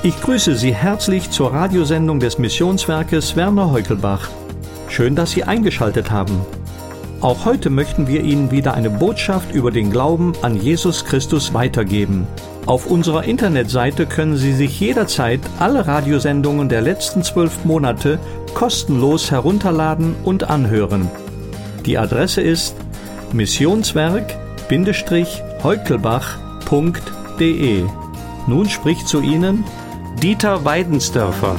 Ich grüße Sie herzlich zur Radiosendung des Missionswerkes Werner Heukelbach. Schön, dass Sie eingeschaltet haben. Auch heute möchten wir Ihnen wieder eine Botschaft über den Glauben an Jesus Christus weitergeben. Auf unserer Internetseite können Sie sich jederzeit alle Radiosendungen der letzten 12 Monate kostenlos herunterladen und anhören. Die Adresse ist missionswerk-heukelbach.de. Nun spricht zu Ihnen Dieter Weidensdörfer.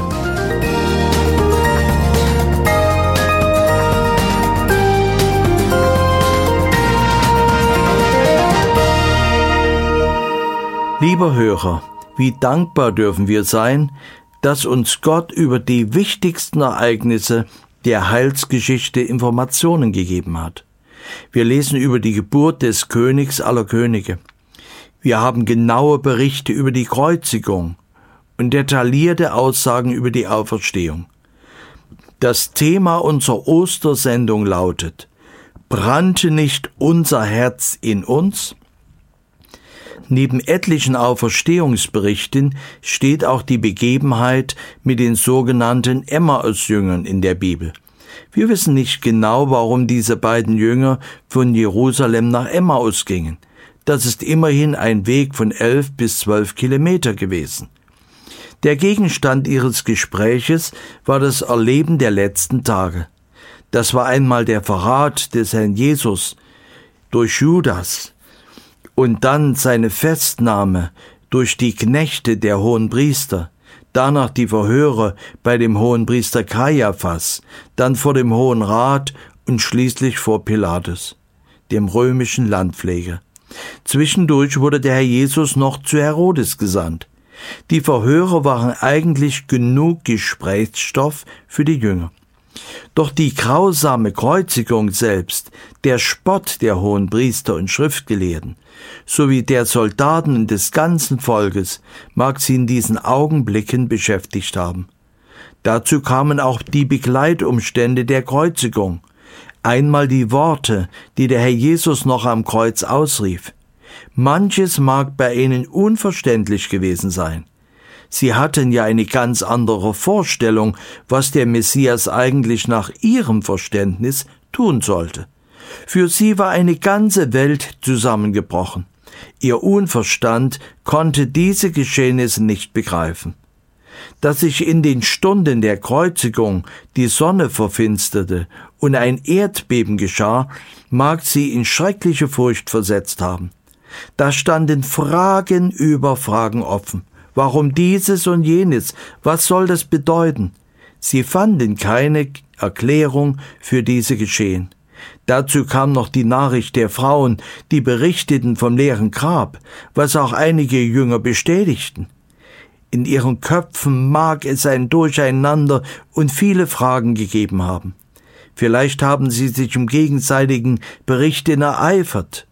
Lieber Hörer, wie dankbar dürfen wir sein, dass uns Gott über die wichtigsten Ereignisse der Heilsgeschichte Informationen gegeben hat. Wir lesen über die Geburt des Königs aller Könige. Wir haben genaue Berichte über die Kreuzigung und detaillierte Aussagen über die Auferstehung. Das Thema unserer Ostersendung lautet: Brannte nicht unser Herz in uns? Neben etlichen Auferstehungsberichten steht auch die Begebenheit mit den sogenannten Emmaus-Jüngern in der Bibel. Wir wissen nicht genau, warum diese beiden Jünger von Jerusalem nach Emmaus gingen. Das ist immerhin ein Weg von 11 bis 12 Kilometer gewesen. Der Gegenstand ihres Gespräches war das Erleben der letzten Tage. Das war einmal der Verrat des Herrn Jesus durch Judas und dann seine Festnahme durch die Knechte der Hohenpriester, danach die Verhöre bei dem Hohenpriester Kaiaphas, dann vor dem Hohen Rat und schließlich vor Pilatus, dem römischen Landpfleger. Zwischendurch wurde der Herr Jesus noch zu Herodes gesandt. Die Verhöre waren eigentlich genug Gesprächsstoff für die Jünger. Doch die grausame Kreuzigung selbst, der Spott der Hohenpriester und Schriftgelehrten, sowie der Soldaten und des ganzen Volkes, mag sie in diesen Augenblicken beschäftigt haben. Dazu kamen auch die Begleitumstände der Kreuzigung. Einmal die Worte, die der Herr Jesus noch am Kreuz ausrief. Manches mag bei ihnen unverständlich gewesen sein. Sie hatten ja eine ganz andere Vorstellung, was der Messias eigentlich nach ihrem Verständnis tun sollte. Für sie war eine ganze Welt zusammengebrochen. Ihr Unverstand konnte diese Geschehnisse nicht begreifen. Dass sich in den Stunden der Kreuzigung die Sonne verfinsterte und ein Erdbeben geschah, mag sie in schreckliche Furcht versetzt haben. Da standen Fragen über Fragen offen. Warum dieses und jenes? Was soll das bedeuten? Sie fanden keine Erklärung für diese Geschehen. Dazu kam noch die Nachricht der Frauen, die berichteten vom leeren Grab, was auch einige Jünger bestätigten. In ihren Köpfen mag es ein Durcheinander und viele Fragen gegeben haben. Vielleicht haben sie sich im gegenseitigen Berichten ereifert.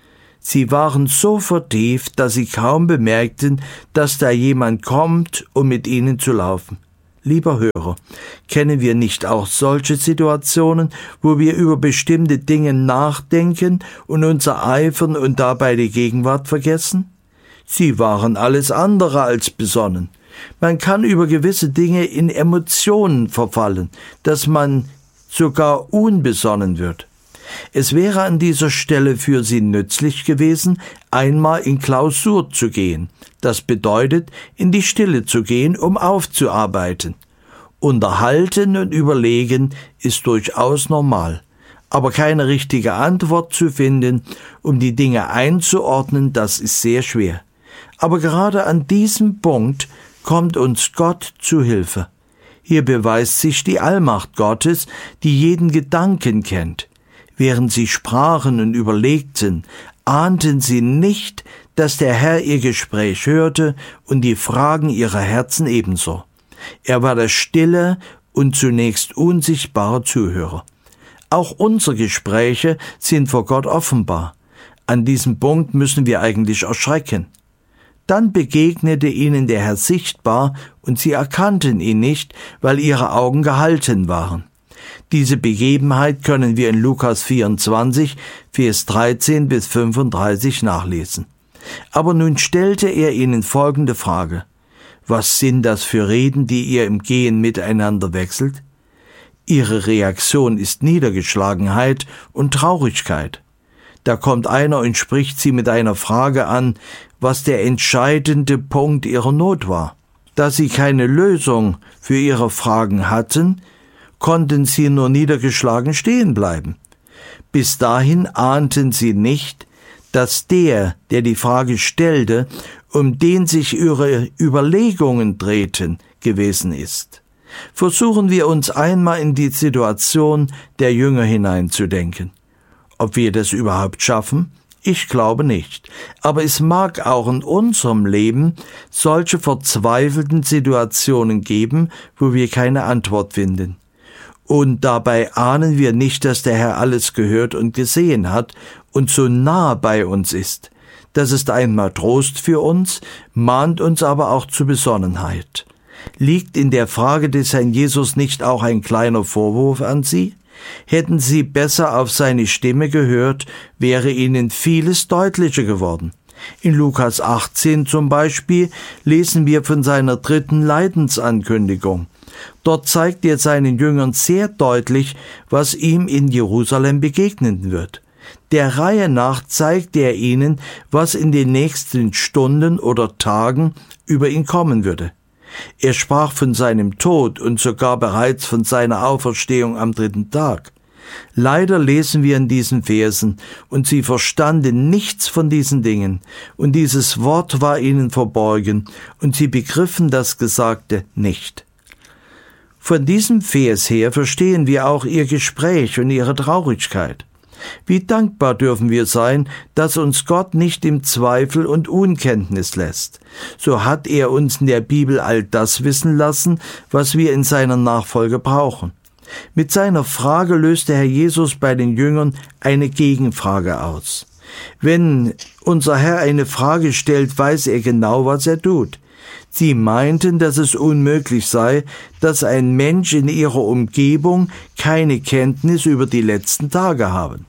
Sie waren so vertieft, dass sie kaum bemerkten, dass da jemand kommt, um mit ihnen zu laufen. Lieber Hörer, kennen wir nicht auch solche Situationen, wo wir über bestimmte Dinge nachdenken und unser Eifern und dabei die Gegenwart vergessen? Sie waren alles andere als besonnen. Man kann über gewisse Dinge in Emotionen verfallen, dass man sogar unbesonnen wird. Es wäre an dieser Stelle für Sie nützlich gewesen, einmal in Klausur zu gehen. Das bedeutet, in die Stille zu gehen, um aufzuarbeiten. Unterhalten und überlegen ist durchaus normal, aber keine richtige Antwort zu finden, um die Dinge einzuordnen, das ist sehr schwer. Aber gerade an diesem Punkt kommt uns Gott zu Hilfe. Hier beweist sich die Allmacht Gottes, die jeden Gedanken kennt. Während sie sprachen und überlegten, ahnten sie nicht, dass der Herr ihr Gespräch hörte und die Fragen ihrer Herzen ebenso. Er war der stille und zunächst unsichtbare Zuhörer. Auch unsere Gespräche sind vor Gott offenbar. An diesem Punkt müssen wir eigentlich erschrecken. Dann begegnete ihnen der Herr sichtbar und sie erkannten ihn nicht, weil ihre Augen gehalten waren. Diese Begebenheit können wir in Lukas 24, Vers 13 bis 35 nachlesen. Aber nun stellte er ihnen folgende Frage: Was sind das für Reden, die ihr im Gehen miteinander wechselt? Ihre Reaktion ist Niedergeschlagenheit und Traurigkeit. Da kommt einer und spricht sie mit einer Frage an, was der entscheidende Punkt ihrer Not war. Da sie keine Lösung für ihre Fragen hatten, konnten sie nur niedergeschlagen stehen bleiben. Bis dahin ahnten sie nicht, dass der die Frage stellte, um den sich ihre Überlegungen drehten, gewesen ist. Versuchen wir uns einmal in die Situation der Jünger hineinzudenken. Ob wir das überhaupt schaffen? Ich glaube nicht. Aber es mag auch in unserem Leben solche verzweifelten Situationen geben, wo wir keine Antwort finden. Und dabei ahnen wir nicht, dass der Herr alles gehört und gesehen hat und so nah bei uns ist. Das ist einmal Trost für uns, mahnt uns aber auch zur Besonnenheit. Liegt in der Frage des Herrn Jesus nicht auch ein kleiner Vorwurf an sie? Hätten sie besser auf seine Stimme gehört, wäre ihnen vieles deutlicher geworden. In Lukas 18 zum Beispiel lesen wir von seiner 3. Leidensankündigung. Dort zeigt er seinen Jüngern sehr deutlich, was ihm in Jerusalem begegnen wird. Der Reihe nach zeigt er ihnen, was in den nächsten Stunden oder Tagen über ihn kommen würde. Er sprach von seinem Tod und sogar bereits von seiner Auferstehung am 3. Tag. Leider lesen wir in diesen Versen, und sie verstanden nichts von diesen Dingen, und dieses Wort war ihnen verborgen, und sie begriffen das Gesagte nicht. Von diesem Vers her verstehen wir auch ihr Gespräch und ihre Traurigkeit. Wie dankbar dürfen wir sein, dass uns Gott nicht im Zweifel und Unkenntnis lässt. So hat er uns in der Bibel all das wissen lassen, was wir in seiner Nachfolge brauchen. Mit seiner Frage löst der Herr Jesus bei den Jüngern eine Gegenfrage aus. Wenn unser Herr eine Frage stellt, weiß er genau, was er tut. Sie meinten, dass es unmöglich sei, dass ein Mensch in ihrer Umgebung keine Kenntnis über die letzten Tage habe.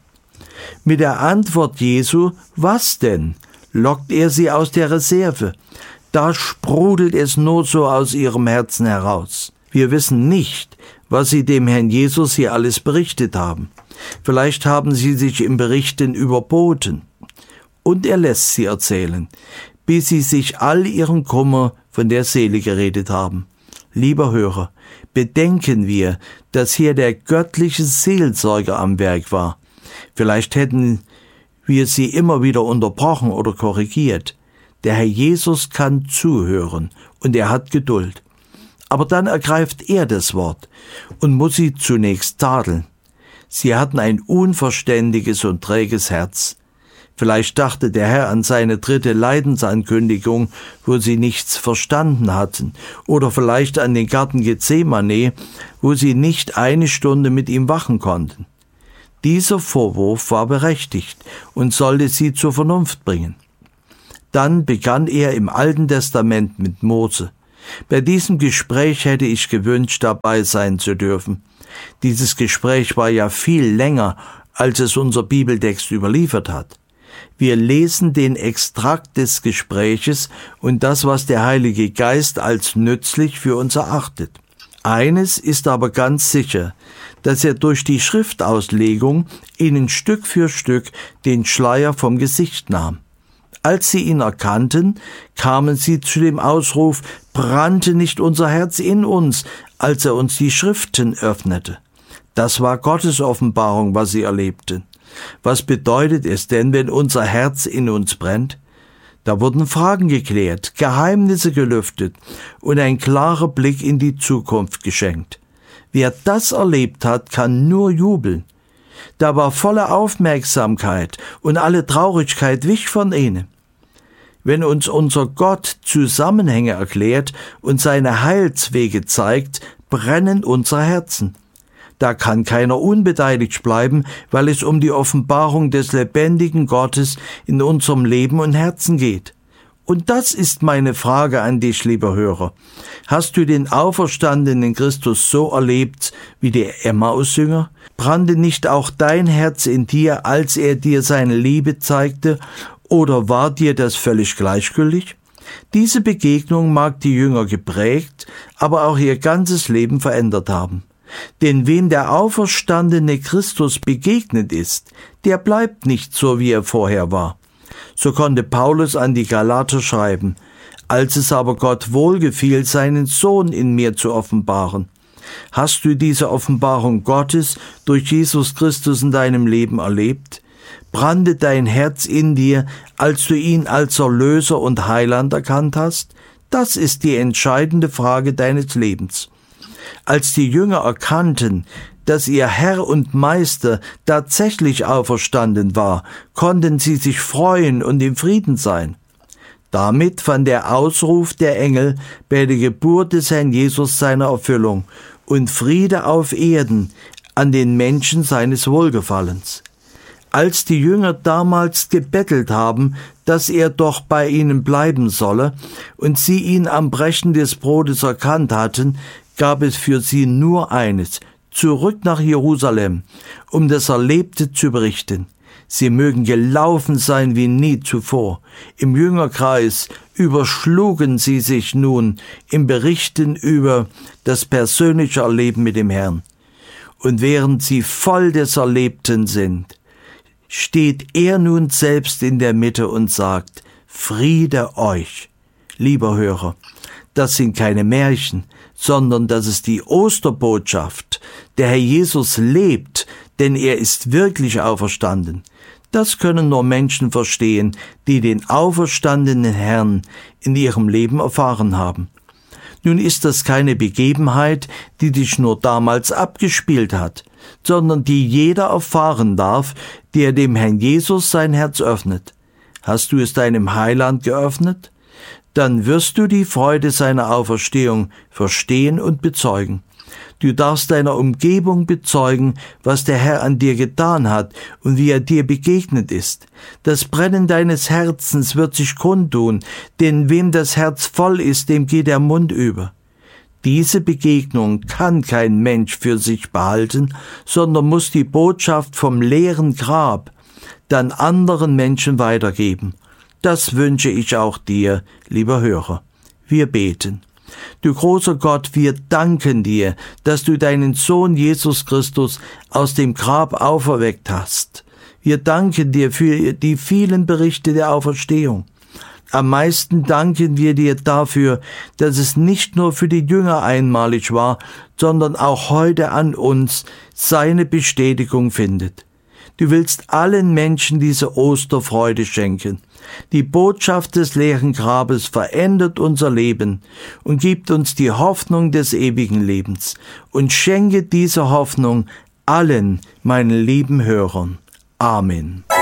Mit der Antwort Jesu, was denn, lockt er sie aus der Reserve. Da sprudelt es nur so aus ihrem Herzen heraus. Wir wissen nicht, was sie dem Herrn Jesus hier alles berichtet haben. Vielleicht haben sie sich im Berichten überboten. Und er lässt sie erzählen, bis sie sich all ihren Kummer von der Seele geredet haben. Lieber Hörer, bedenken wir, dass hier der göttliche Seelsorger am Werk war. Vielleicht hätten wir sie immer wieder unterbrochen oder korrigiert. Der Herr Jesus kann zuhören und er hat Geduld. Aber dann ergreift er das Wort und muss sie zunächst tadeln. Sie hatten ein unverständiges und träges Herz. Vielleicht dachte der Herr an seine 3. Leidensankündigung, wo sie nichts verstanden hatten, oder vielleicht an den Garten Gethsemane, wo sie nicht eine Stunde mit ihm wachen konnten. Dieser Vorwurf war berechtigt und sollte sie zur Vernunft bringen. Dann begann er im Alten Testament mit Mose. Bei diesem Gespräch hätte ich gewünscht, dabei sein zu dürfen. Dieses Gespräch war ja viel länger, als es unser Bibeltext überliefert hat. Wir lesen den Extrakt des Gespräches und das, was der Heilige Geist als nützlich für uns erachtet. Eines ist aber ganz sicher, dass er durch die Schriftauslegung ihnen Stück für Stück den Schleier vom Gesicht nahm. Als sie ihn erkannten, kamen sie zu dem Ausruf, brannte nicht unser Herz in uns, als er uns die Schriften öffnete. Das war Gottes Offenbarung, was sie erlebten. Was bedeutet es denn, wenn unser Herz in uns brennt? Da wurden Fragen geklärt, Geheimnisse gelüftet und ein klarer Blick in die Zukunft geschenkt. Wer das erlebt hat, kann nur jubeln. Da war volle Aufmerksamkeit und alle Traurigkeit wich von ihnen. Wenn uns unser Gott Zusammenhänge erklärt und seine Heilswege zeigt, brennen unsere Herzen. Da kann keiner unbeteiligt bleiben, weil es um die Offenbarung des lebendigen Gottes in unserem Leben und Herzen geht. Und das ist meine Frage an dich, lieber Hörer. Hast du den auferstandenen Christus so erlebt wie der Emmaus-Jünger? Brannte nicht auch dein Herz in dir, als er dir seine Liebe zeigte, oder war dir das völlig gleichgültig? Diese Begegnung mag die Jünger geprägt, aber auch ihr ganzes Leben verändert haben. Denn wem der auferstandene Christus begegnet ist, der bleibt nicht so, wie er vorher war. So konnte Paulus an die Galater schreiben: Als es aber Gott wohlgefiel, seinen Sohn in mir zu offenbaren. Hast du diese Offenbarung Gottes durch Jesus Christus in deinem Leben erlebt? Brannte dein Herz in dir, als du ihn als Erlöser und Heiland erkannt hast? Das ist die entscheidende Frage deines Lebens. Als die Jünger erkannten, dass ihr Herr und Meister tatsächlich auferstanden war, konnten sie sich freuen und im Frieden sein. Damit fand der Ausruf der Engel bei der Geburt des Herrn Jesus seine Erfüllung und Friede auf Erden an den Menschen seines Wohlgefallens. Als die Jünger damals gebettelt haben, dass er doch bei ihnen bleiben solle, und sie ihn am Brechen des Brotes erkannt hatten, gab es für sie nur eines: zurück nach Jerusalem, um das Erlebte zu berichten. Sie mögen gelaufen sein wie nie zuvor. Im Jüngerkreis überschlugen sie sich nun im Berichten über das persönliche Erleben mit dem Herrn. Und während sie voll des Erlebten sind, steht er nun selbst in der Mitte und sagt: Friede euch. Lieber Hörer, das sind keine Märchen, sondern das ist die Osterbotschaft. Der Herr Jesus lebt, denn er ist wirklich auferstanden. Das können nur Menschen verstehen, die den auferstandenen Herrn in ihrem Leben erfahren haben. Nun ist das keine Begebenheit, die sich nur damals abgespielt hat, sondern die jeder erfahren darf, der dem Herrn Jesus sein Herz öffnet. Hast du es deinem Heiland geöffnet? Dann wirst du die Freude seiner Auferstehung verstehen und bezeugen. Du darfst deiner Umgebung bezeugen, was der Herr an dir getan hat und wie er dir begegnet ist. Das Brennen deines Herzens wird sich kundtun, denn wem das Herz voll ist, dem geht der Mund über. Diese Begegnung kann kein Mensch für sich behalten, sondern muss die Botschaft vom leeren Grab dann anderen Menschen weitergeben. Das wünsche ich auch dir, lieber Hörer. Wir beten. Du großer Gott, wir danken dir, dass du deinen Sohn Jesus Christus aus dem Grab auferweckt hast. Wir danken dir für die vielen Berichte der Auferstehung. Am meisten danken wir dir dafür, dass es nicht nur für die Jünger einmalig war, sondern auch heute an uns seine Bestätigung findet. Du willst allen Menschen diese Osterfreude schenken. Die Botschaft des leeren Grabes verändert unser Leben und gibt uns die Hoffnung des ewigen Lebens. Und schenke diese Hoffnung allen meinen lieben Hörern. Amen.